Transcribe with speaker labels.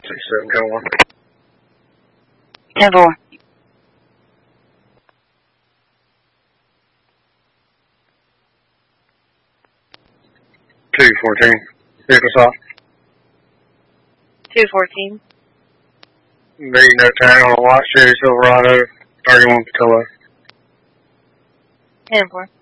Speaker 1: 67, go on.
Speaker 2: 10-4.
Speaker 1: 214. Vehicle stop.
Speaker 2: 214.
Speaker 1: Need no tag on a white Chevy Silverado, 31 Patillo.
Speaker 2: 10-4.